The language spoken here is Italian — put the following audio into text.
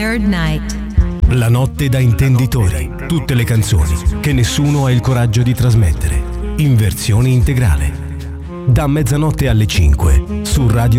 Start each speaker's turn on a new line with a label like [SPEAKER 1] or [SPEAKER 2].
[SPEAKER 1] Tired Night.
[SPEAKER 2] La notte da intenditori. Tutte le canzoni che nessuno ha il coraggio di trasmettere. In versione integrale. Da mezzanotte alle 5 su Radio